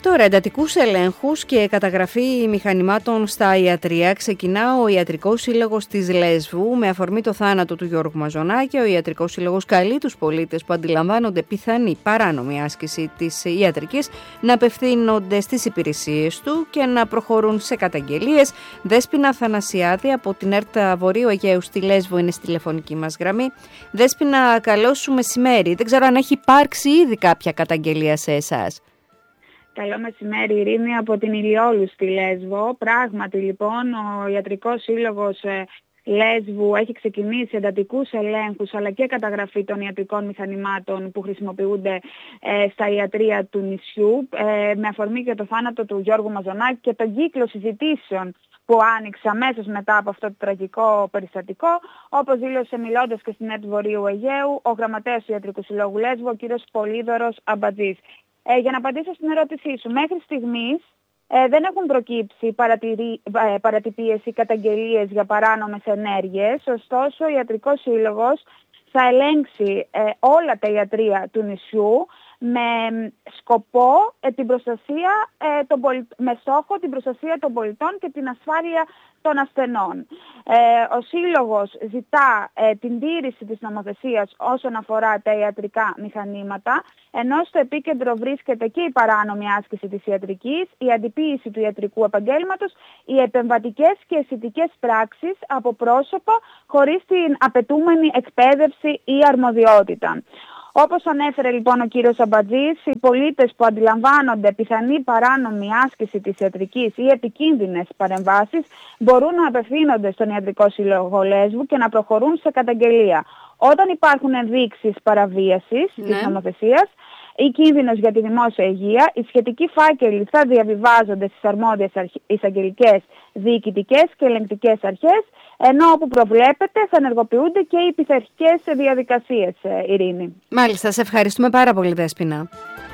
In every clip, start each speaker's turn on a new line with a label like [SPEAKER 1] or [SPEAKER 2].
[SPEAKER 1] Τώρα, εντατικούς ελέγχους και καταγραφή μηχανημάτων στα ιατρεία ξεκινά ο Ιατρικός Σύλλογος της Λέσβου με αφορμή το θάνατο του Γιώργου Μαζονάκη. Ο Ιατρικός Σύλλογος καλεί τους πολίτες που αντιλαμβάνονται πιθανή παράνομη άσκηση της ιατρικής να απευθύνονται στις υπηρεσίες του και να προχωρούν σε καταγγελίες. Δέσποινα Θανασιάδη από την ΕΡΤ Βορείου Αιγαίου στη Λέσβο είναι στη τηλεφωνική μας γραμμή. Δέσποινα, καλό σου μεσημέρι. Δεν ξέρω αν έχει υπάρξει ήδη κάποια καταγγελία σε εσάς.
[SPEAKER 2] Καλό μεσημέρι, Ειρήνη, από την Ηλιόλου στη Λέσβο. Πράγματι, λοιπόν, ο Ιατρικός Σύλλογος Λέσβου έχει ξεκινήσει εντατικούς ελέγχους αλλά και καταγραφή των ιατρικών μηχανημάτων που χρησιμοποιούνται στα ιατρεία του νησιού με αφορμή και το θάνατο του Γιώργου Μαζονάκη και τον κύκλο συζητήσεων που άνοιξε αμέσως μετά από αυτό το τραγικό περιστατικό, όπως δήλωσε μιλώντας και στην ΕΡΤ Βορείου Αιγαίου ο γραμματέας του Ιατρικού Συλλόγου Λέσβου, ο κ. Πολύδωρος Αμπατζής. Για να απαντήσω στην ερώτησή σου, μέχρι στιγμής δεν έχουν προκύψει παρατυπίες ή καταγγελίες για παράνομες ενέργειες, ωστόσο ο Ιατρικός Σύλλογος θα ελέγξει όλα τα ιατρεία του νησιού με σκοπό με στόχο την προστασία των πολιτών και την ασφάλεια των ασθενών. Ο Σύλλογος ζητά την τήρηση της νομοθεσίας όσον αφορά τα ιατρικά μηχανήματα, ενώ στο επίκεντρο βρίσκεται και η παράνομη άσκηση της ιατρικής, η αντιποίηση του ιατρικού επαγγέλματος, οι επεμβατικές και αισθητικές πράξεις από πρόσωπα χωρίς την απαιτούμενη εκπαίδευση ή αρμοδιότητα. Όπως ανέφερε λοιπόν ο κύριος Αμπατζής, οι πολίτες που αντιλαμβάνονται πιθανή παράνομη άσκηση της ιατρικής ή επικίνδυνες παρεμβάσεις μπορούν να απευθύνονται στον Ιατρικό Σύλλογο Λέσβου και να προχωρούν σε καταγγελία. Όταν υπάρχουν ενδείξεις παραβίασης της νομοθεσίας ή κίνδυνος για τη δημόσια υγεία, οι σχετικοί φάκελοι θα διαβιβάζονται στις αρμόδιες εισαγγελικές, διοικητικές και ελεγκτικές αρχές, ενώ όπου προβλέπεται θα ενεργοποιούνται και οι πειθαρχικές διαδικασίες, Ειρήνη.
[SPEAKER 1] Μάλιστα, σε ευχαριστούμε πάρα πολύ, Δέσποινα.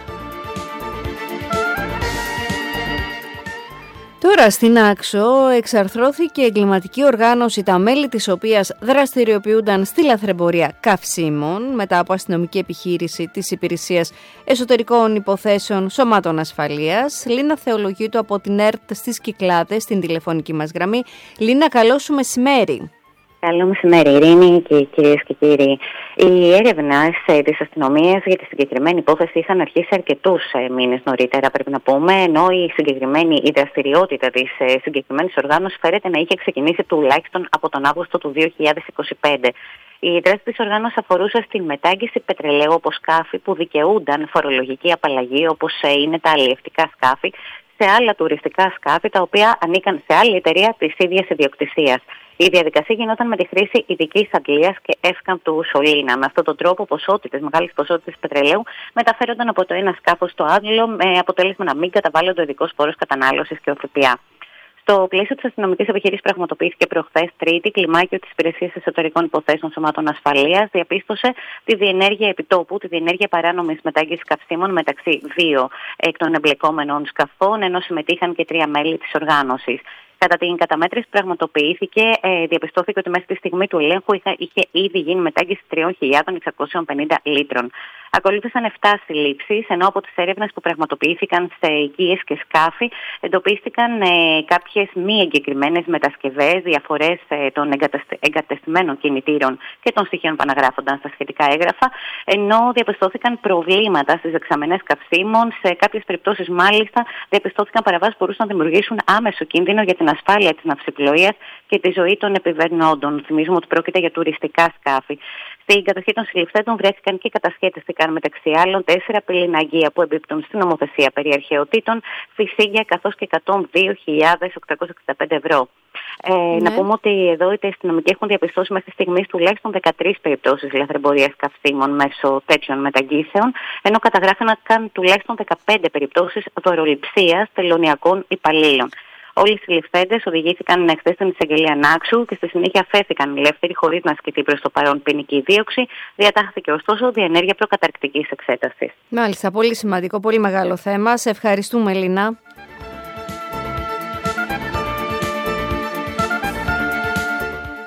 [SPEAKER 1] Τώρα στην Άξο εξαρθρώθηκε εγκληματική οργάνωση, τα μέλη της οποίας δραστηριοποιούνταν στη λαθρεμπορία καυσίμων μετά από αστυνομική επιχείρηση της Υπηρεσίας Εσωτερικών Υποθέσεων Σωμάτων Ασφαλείας. Λίνα Θεολογίτου από την ΕΡΤ στις Κυκλάδες, στην τηλεφωνική μας γραμμή. Λίνα, καλό σου μεσημέρι.
[SPEAKER 3] Καλό μεσημέρι, Ειρήνη και κυρίες και κύριοι. Οι έρευνες της αστυνομίας για τη συγκεκριμένη υπόθεση είχαν αρχίσει αρκετούς μήνες νωρίτερα, πρέπει να πούμε, ενώ η δραστηριότητα της συγκεκριμένης οργάνωσης φέρεται να είχε ξεκινήσει τουλάχιστον από τον Αύγουστο του 2025. Η δράση της οργάνωσης αφορούσε στην μετάγγιση πετρελαίου από σκάφη που δικαιούνταν φορολογική απαλλαγή, όπως είναι τα αλλιευτικά σκάφη, σε άλλα τουριστικά σκάφη τα οποία ανήκαν σε άλλη εταιρεία της ίδιας ιδιοκτησίας. Η διαδικασία γινόταν με τη χρήση ειδικής αντλίας και εύκαμπτου σωλήνα. Με αυτόν τον τρόπο, μεγάλες ποσότητες πετρελαίου μεταφέρονταν από το ένα σκάφος στο άλλο, με αποτέλεσμα να μην καταβάλλονται ο ειδικός φόρος κατανάλωσης και ο ΦΠΑ. Στο πλαίσιο της αστυνομικής επιχείρησης πραγματοποιήθηκε προχθές Τρίτη, κλιμάκιο της Υπηρεσίας Εσωτερικών Υποθέσεων Σωμάτων Ασφαλείας διαπίστωσε τη διενέργεια επιτόπου, τη διενέργεια παράνομης μετάγγισης καυσίμων μεταξύ 2 εκ των εμπλεκόμενων σκαφών, ενώ συμμετείχαν και 3 μέλη της οργάνωσης. Κατά την καταμέτρηση που πραγματοποιήθηκε, διαπιστώθηκε ότι μέχρι τη στιγμή του ελέγχου είχε ήδη γίνει μετάγγιση 3.650 λίτρων. Ακολούθησαν 7 συλλήψεις, ενώ από τις έρευνες που πραγματοποιήθηκαν σε οικίες και σκάφη εντοπίστηκαν κάποιες μη εγκεκριμένες μετασκευές, διαφορές των εγκατεστημένων κινητήρων και των στοιχείων που αναγράφονταν στα σχετικά έγγραφα, ενώ διαπιστώθηκαν προβλήματα στις δεξαμενές καυσίμων. Σε κάποιες περιπτώσεις, μάλιστα, διαπιστώθηκαν παραβάσεις που μπορούσαν να δημιουργήσουν άμεσο κίνδυνο για την ασφάλεια της ναυσιπλοείας και τη ζωή των επιβερνόντων. Θυμίζουμε ότι πρόκειται για τουριστικά σκάφη. Στην κατοχή των συλληφθέντων βρέθηκαν και κατασχέθηκαν μεταξύ άλλων 4 πυρηναγεία που εμπίπτουν στην νομοθεσία περί αρχαιοτήτων, φυσίγια καθώς και 102.865 ευρώ. Να πούμε ότι εδώ οι αστυνομικοί έχουν διαπιστώσει μέχρι στιγμής τουλάχιστον 13 περιπτώσεις λαθρεμπορίας καυσίμων μέσω τέτοιων μεταγγίσεων, ενώ καταγράφηκαν τουλάχιστον 15 περιπτώσεις δωροληψίας τελωνιακών υπαλλήλων. Όλοι οι συλληφθέντες οδηγήθηκαν χθες στην εισαγγελία Νάξου και στη συνέχεια αφέθηκαν ελεύθεροι χωρίς να ασκηθεί προς το παρόν ποινική δίωξη. Διατάχθηκε ωστόσο διενέργεια προκαταρκτικής εξέτασης.
[SPEAKER 1] Μάλιστα, πολύ σημαντικό, πολύ μεγάλο θέμα. Σε ευχαριστούμε, Λίνα.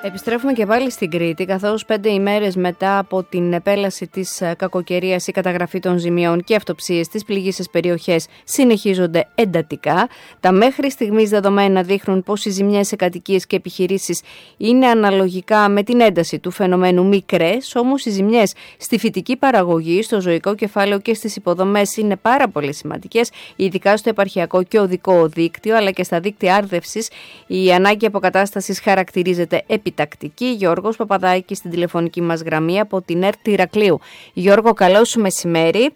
[SPEAKER 1] Επιστρέφουμε και πάλι στην Κρήτη, καθώς 5 ημέρες μετά από την επέλαση της κακοκαιρίας, η καταγραφή των ζημιών και αυτοψίες στις πληγείσες περιοχές συνεχίζονται εντατικά. Τα μέχρι στιγμής δεδομένα δείχνουν πως οι ζημιές σε κατοικίες και επιχειρήσεις είναι αναλογικά με την ένταση του φαινομένου μικρές, όμως οι ζημιές στη φυτική παραγωγή, στο ζωικό κεφάλαιο και στις υποδομές είναι πάρα πολύ σημαντικές, ειδικά στο επαρχιακό και οδικό δίκτυο, αλλά και στα δίκτυα άρδευσης. Η ανάγκη αποκατάστασης χαρακτηρίζεται επιτακτική. Γιώργος Παπαδάκης στην τηλεφωνική μας γραμμή από την ΕΡΤ Ηρακλείου. Γιώργο, καλό σου μεσημέρι.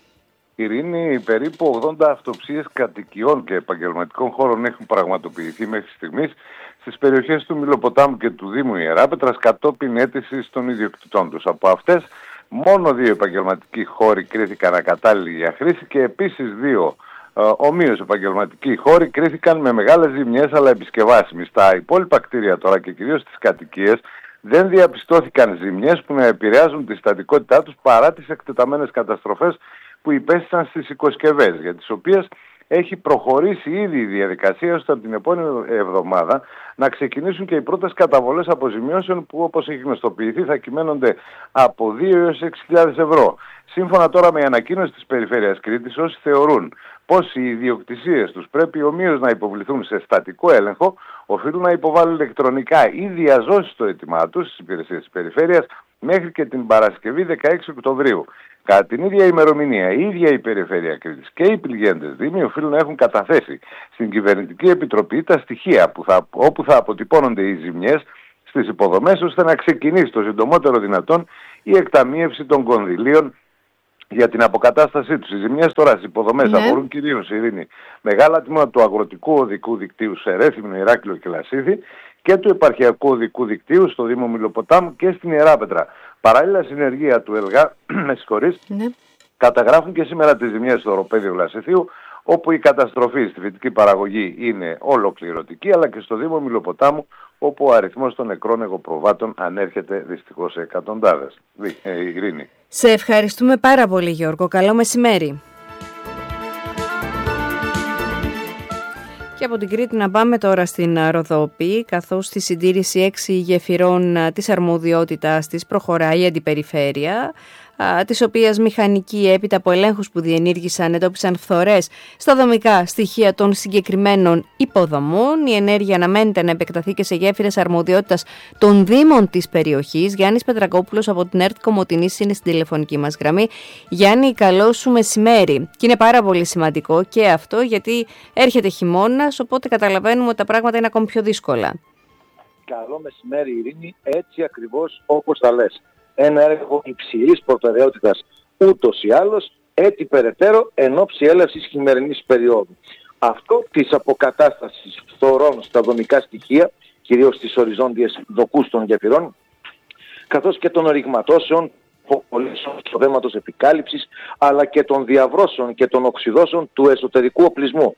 [SPEAKER 4] Ειρήνη, περίπου 80 αυτοψίες κατοικιών και επαγγελματικών χώρων έχουν πραγματοποιηθεί μέχρι στιγμής στις περιοχές του Μυλοποτάμου και του Δήμου Ιεράπετρας κατόπιν αίτησης των ιδιοκτητών τους. Από αυτές, μόνο 2 επαγγελματικοί χώροι κρίθηκαν ακατάλληλοι για χρήση και επίσης 2 ομοίως επαγγελματικοί χώροι κρίθηκαν με μεγάλες ζημιές αλλά επισκευάσιμοι. Στα υπόλοιπα κτίρια τώρα και κυρίως στις κατοικίες δεν διαπιστώθηκαν ζημιές που να επηρεάζουν τη στατικότητά τους παρά τις εκτεταμένες καταστροφές που υπέστησαν στις οικοσκευές, για τις οποίες έχει προχωρήσει ήδη η διαδικασία ώστε από την επόμενη εβδομάδα να ξεκινήσουν και οι πρώτες καταβολές αποζημιώσεων που, όπως έχει γνωστοποιηθεί, θα κυμαίνονται από 2 έως 6.000 ευρώ. Σύμφωνα τώρα με η ανακοίνωση της Περιφέρειας Κρήτης, όσοι θεωρούν πως οι ιδιοκτησίες τους πρέπει ομοίως να υποβληθούν σε στατικό έλεγχο, οφείλουν να υποβάλουν ηλεκτρονικά ή διαζώσεις το αίτημά τους στις υπηρεσίες της Περιφέρειας μέχρι και την Παρασκευή 16 Οκτωβρίου. Κατά την ίδια ημερομηνία, η ίδια η Περιφέρεια Κρήτης και οι πληγέντες δήμοι οφείλουν να έχουν καταθέσει στην Κυβερνητική Επιτροπή τα στοιχεία όπου θα αποτυπώνονται οι ζημιές στις υποδομές, ώστε να ξεκινήσει το συντομότερο δυνατόν η εκταμείευση των κονδυλίων για την αποκατάστασή τους. Οι ζημιές τώρα στις υποδομές αφορούν κυρίως, Ειρήνη, μεγάλα τμήματα του αγροτικού οδικού δικτύου σε Ρέθυμνο, Ηράκλειο και Λασίδη και του επαρχιακού οδικού δικτύου στο Δήμο Μυλοποτάμου και στην Ιεράπετρα. Παράλληλα, συνεργεία του ΕΛΓΑ καταγράφουν και σήμερα τις ζημιές στο οροπέδιο Λασιθίου, όπου η καταστροφή στη φυτική παραγωγή είναι ολοκληρωτική, αλλά και στο Δήμο Μυλοποτάμου, όπου ο αριθμός των νεκρών εγωπροβάτων ανέρχεται δυστυχώς σε εκατοντάδες. Ειρήνη.
[SPEAKER 1] Σε ευχαριστούμε πάρα πολύ, Γιώργο. Καλό μεσημέρι. Και από την Κρήτη να πάμε τώρα στην Ροδόπη, καθώς στη συντήρηση 6 γεφυρών της αρμοδιότητας της προχωράει η Αντιπεριφέρεια, της οποίας μηχανικοί έπειτα από ελέγχους που διενήργησαν εντόπισαν φθορές στα δομικά στοιχεία των συγκεκριμένων υποδομών. Η ενέργεια αναμένεται να επεκταθεί και σε γέφυρες αρμοδιότητας των Δήμων της περιοχής. Γιάννης Πετρακόπουλος από την ΕΡΤ Κομοτηνής είναι στην τηλεφωνική μας γραμμή. Γιάννη, καλό σου μεσημέρι. Και είναι πάρα πολύ σημαντικό και αυτό, γιατί έρχεται χειμώνας, οπότε καταλαβαίνουμε ότι τα πράγματα είναι ακόμη πιο δύσκολα.
[SPEAKER 5] Καλό μεσημέρι, Ειρήνη, έτσι ακριβώς όπως τα λες. Ένα έργο υψηλής προτεραιότητας ούτως ή άλλως, έτσι περαιτέρω εν ώψη έλευσης χειμερινής περίοδου. Αυτό της αποκατάστασης φθορών στα δομικά στοιχεία, κυρίως στις οριζόντιες δοκούς των γεφυρών, καθώς και των ρηγματώσεων, του δέματος επικάλυψης, αλλά και των διαβρώσεων και των οξυδώσεων του εσωτερικού οπλισμού.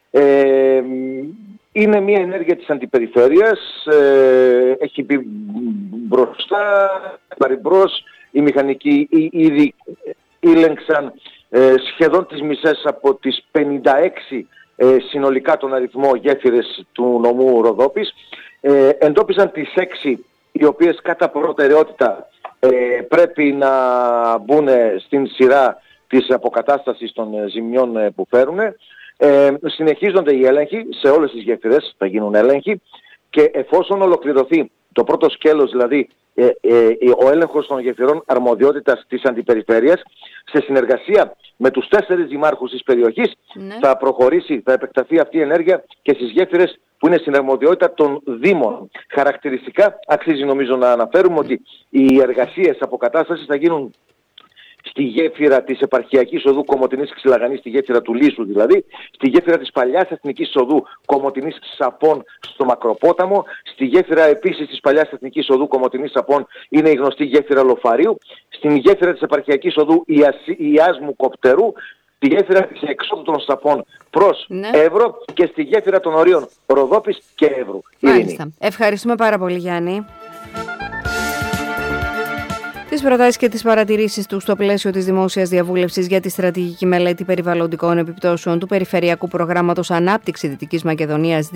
[SPEAKER 5] Είναι μια ενέργεια της Αντιπεριφέρειας, έχει μπει μπροστά, παριμπρός, οι μηχανικοί ήδη ήλεγξαν σχεδόν τις μισές από τις 56 συνολικά τον αριθμό γέφυρες του νομού Ροδόπης. Εντόπισαν τις 6 οι οποίες κατά προτεραιότητα πρέπει να μπουν στην σειρά της αποκατάστασης των ζημιών που φέρουν. Συνεχίζονται οι έλεγχοι σε όλες τις γέφυρες, θα γίνουν έλεγχοι και εφόσον ολοκληρωθεί το πρώτο σκέλος, δηλαδή ο έλεγχος των γεφυρών αρμοδιότητας της Αντιπεριφέρειας, σε συνεργασία με τους 4 δημάρχους της περιοχής, θα προχωρήσει, θα επεκταθεί αυτή η ενέργεια και στις γέφυρες που είναι στην αρμοδιότητα των Δήμων. Χαρακτηριστικά αξίζει νομίζω να αναφέρουμε ότι οι εργασίες αποκατάστασης θα γίνουν στη γέφυρα της επαρχιακής οδού Κομοτηνής Ξυλαγανής, στη γέφυρα του Λύσου δηλαδή, στη γέφυρα της παλιάς εθνικής οδού Κομοτηνής Σαπών στο Μακροπόταμο, στη γέφυρα επίσης της παλιάς εθνικής οδού Κομοτηνής Σαπών είναι η γνωστή γέφυρα Λοφαρίου, στην γέφυρα της επαρχιακής οδού Ιάσμου Κοπτερού, στη γέφυρα της εξόδου των Σαπών προς Εύρο και στη γέφυρα των ορίων Ροδόπης και Εύρου.
[SPEAKER 1] Μάλιστα. Ευχαριστούμε πάρα πολύ, Γιάννη. Τις προτάσεις και τις παρατηρήσεις του στο πλαίσιο της δημόσιας διαβούλευσης για τη στρατηγική μελέτη περιβαλλοντικών επιπτώσεων του Περιφερειακού Προγράμματος Ανάπτυξη Δυτικής Μακεδονίας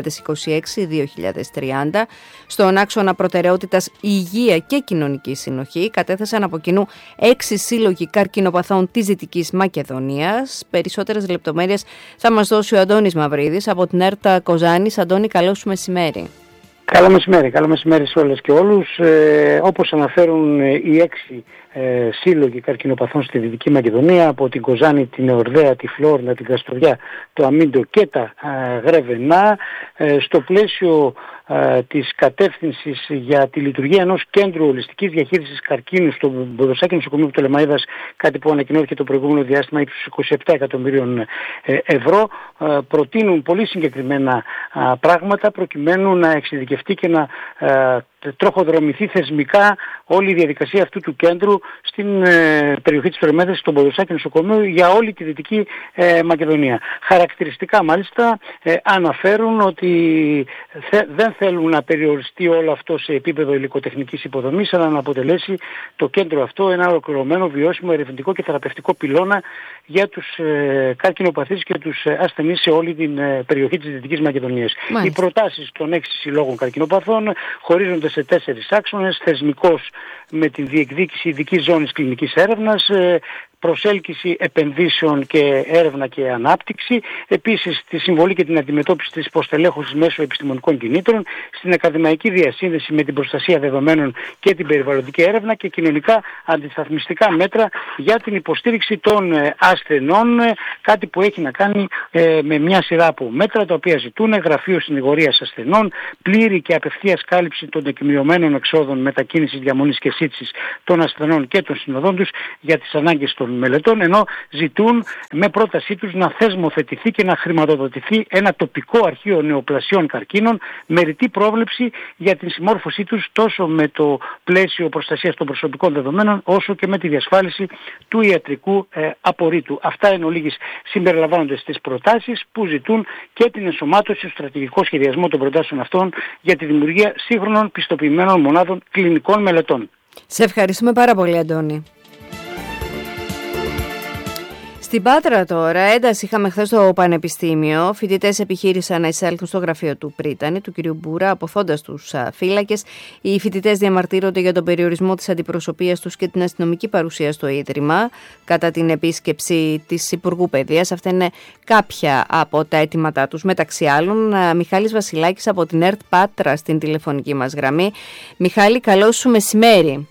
[SPEAKER 1] 2026-2030, στον άξονα προτεραιότητας Υγεία και Κοινωνική Συνοχή, κατέθεσαν από κοινού 6 σύλλογοι καρκινοπαθών της Δυτικής Μακεδονίας. Περισσότερες λεπτομέρειες θα μας δώσει ο Αντώνης Μαυρίδης από την ΕΡΤ Κοζάνης. Αντώνη, καλό σου μεσημέρι.
[SPEAKER 6] Καλό μεσημέρι σε όλες και όλους. Όπως αναφέρουν οι 6 σύλλογοι καρκινοπαθών στη Δυτική Μακεδονία, από την Κοζάνη, την Εορδαία, τη Φλόρνα, την Καστοριά, το Αμίντο και τα Γρεβενά, στο πλαίσιο της κατεύθυνσης για τη λειτουργία ενός κέντρου ολιστικής διαχείρισης καρκίνου στο Ποδοσάκι Νοσοκομείο του Πτολεμαΐδας, κάτι που ανακοινώθηκε το προηγούμενο διάστημα ύψους 27 εκατομμυρίων ευρώ, προτείνουν πολύ συγκεκριμένα πράγματα προκειμένου να εξειδικευτεί και να τροχοδρομηθεί θεσμικά όλη η διαδικασία αυτού του κέντρου στην περιοχή της Πτολεμαΐδας, στον Ποδοσάκι Νοσοκομείο, για όλη τη Δυτική Μακεδονία. Χαρακτηριστικά μάλιστα αναφέρουν ότι δεν θέλουν να περιοριστεί όλο αυτό σε επίπεδο υλικοτεχνικής υποδομής, αλλά να αποτελέσει το κέντρο αυτό ένα ολοκληρωμένο, βιώσιμο, ερευνητικό και θεραπευτικό πυλώνα για τους καρκινοπαθείς και τους ασθενείς σε όλη την περιοχή της Δυτικής Μακεδονίας. Μάλιστα. Οι προτάσεις των 6 συλλόγων καρκινοπαθών χωρίζονται σε 4 άξονες: θεσμικός, με την διεκδίκηση ειδικής ζώνης κλινικής έρευνας, προσέλκυση επενδύσεων και έρευνα και ανάπτυξη, επίσης τη συμβολή και την αντιμετώπιση της υποστελέχωσης μέσω επιστημονικών κινήτρων, στην ακαδημαϊκή διασύνδεση με την προστασία δεδομένων και την περιβαλλοντική έρευνα και κοινωνικά αντισταθμιστικά μέτρα για την υποστήριξη των ασθενών, κάτι που έχει να κάνει με μια σειρά από μέτρα τα οποία ζητούν γραφείο συνηγορίας ασθενών, πλήρη και απευθείας κάλυψη των τεκμηριωμένων εξόδων μετακίνησης, διαμονής και σύντησης των ασθενών και των συνοδών τους για τις ανάγκες των μελετών, ενώ ζητούν με πρότασή τους να θεσμοθετηθεί και να χρηματοδοτηθεί ένα τοπικό αρχείο νεοπλασιών καρκίνων με ρητή πρόβλεψη για την συμμόρφωσή τους τόσο με το πλαίσιο προστασίας των προσωπικών δεδομένων όσο και με τη διασφάλιση του ιατρικού απορρίτου. Αυτά εν ολίγης συμπεριλαμβάνονται στις προτάσεις που ζητούν και την ενσωμάτωση στο στρατηγικό σχεδιασμό των προτάσεων αυτών για τη δημιουργία σύγχρονων πιστοποιημένων μονάδων κλινικών μελετών.
[SPEAKER 1] Σε ευχαριστούμε πάρα πολύ, Αντώνη. Στην Πάτρα τώρα, ένταση είχαμε χθες στο Πανεπιστήμιο. Φοιτητές επιχείρησαν να εισέλθουν στο γραφείο του Πρίτανη, του κ. Μπούρα, αποθώντας τους φύλακες. Οι φοιτητές διαμαρτύρονται για τον περιορισμό της αντιπροσωπείας τους και την αστυνομική παρουσία στο Ίδρυμα κατά την επίσκεψη της Υπουργού Παιδείας. Αυτά είναι κάποια από τα αιτήματά τους. Μεταξύ άλλων, Μιχάλης Βασιλάκης από την ΕΡΤ Πάτρα στην τηλεφωνική μας γραμμή. Μιχάλη, καλό σου μεσημέρι.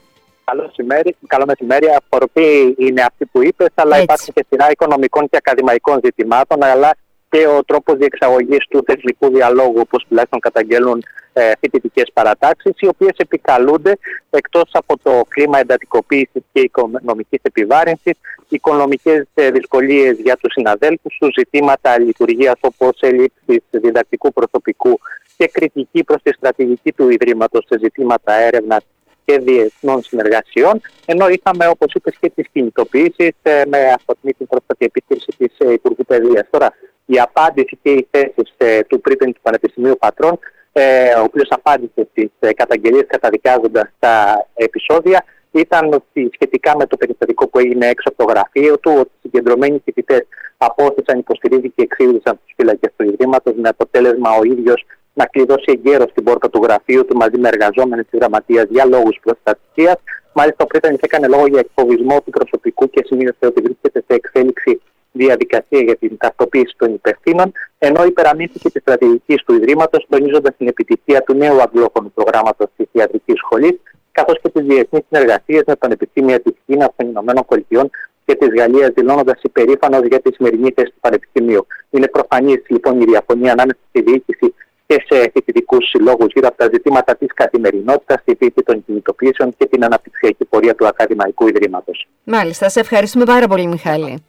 [SPEAKER 7] Καλό μεσημέρι. Αφορμή είναι αυτή που είπες, αλλά υπάρχει και σειρά οικονομικών και ακαδημαϊκών ζητημάτων, αλλά και ο τρόπος διεξαγωγής του θεσμικού διαλόγου, όπως τουλάχιστον καταγγέλνουν φοιτητικές παρατάξεις, οι οποίες επικαλούνται, εκτός από το κλίμα εντατικοποίησης και οικονομικής επιβάρυνσης, οικονομικές δυσκολίες για τους συναδέλφους τους, ζητήματα λειτουργίας όπως έλλειψης διδακτικού προσωπικού και κριτική προς τη στρατηγική του Ιδρύματος σε ζητήματα έρευνας και διεθνών συνεργασιών, ενώ είχαμε, όπως είπες, και τις κινητοποιήσεις με αφορμή την πρόσφατη επίσκεψη της Υπουργού Παιδείας. Τώρα, η απάντηση και οι θέσεις του Πρίτανη του Πανεπιστημίου Πατρών, ο οποίος απάντησε στις καταγγελίες καταδικάζοντας τα επεισόδια, ήταν ότι σχετικά με το περιστατικό που έγινε έξω από το γραφείο του, ότι οι συγκεντρωμένοι φοιτητές απόθεσαν, υποστηρίζει και εξήγησαν τους φύλακες του Ιδρύματος, με αποτέλεσμα ο ίδιος να κλειδώσει εγκαίρως την πόρτα του γραφείου του μαζί με εργαζόμενες της γραμματείας για λόγους προστασίας. Μάλιστα, ο Πρίτανης έκανε λόγο για εκφοβισμό του προσωπικού και σημείωσε ότι βρίσκεται σε εξέλιξη διαδικασία για την ταυτοποίηση των υπευθύνων, ενώ υπεραμείνθηκε τη στρατηγική του Ιδρύματος, τονίζοντας την επιτυχία του νέου αγγλόφωνου προγράμματος της Ιατρικής Σχολής, καθώς και τις διεθνείς συνεργασίες με πανεπιστήμια της Κίνας, των Ηνωμένων Πολιτειών και της Γαλλίας, δηλώνοντας υπερήφανος για τη σημερινή θέση του Πανεπιστημίου. Είναι προφανής λοιπόν η διαφωνία ανάμεσα στη διοίκηση και σε φοιτητικούς συλλόγους γύρω από τα ζητήματα της καθημερινότητας, τη φύση των κινητοποιήσεων και την αναπτυξιακή πορεία του Ακαδημαϊκού Ιδρύματος.
[SPEAKER 1] Μάλιστα, σε ευχαριστούμε πάρα πολύ, Μιχάλη.